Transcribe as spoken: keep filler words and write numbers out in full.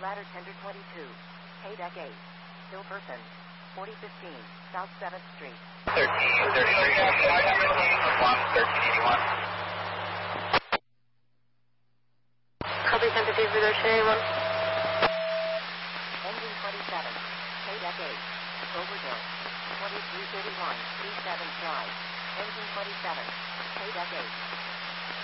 Ladder Tender twenty-two. K-Deck eight. Still person. forty fifteen. South seventh Street. thirteen thirty-three, one thirteen eighty-one. Copy tentative reduction eighty-one. Engine twenty-seven. K-Deck eight. Overdose. twenty-three thirty-one. East seventh Drive. Engine twenty-seven. K-Deck eight.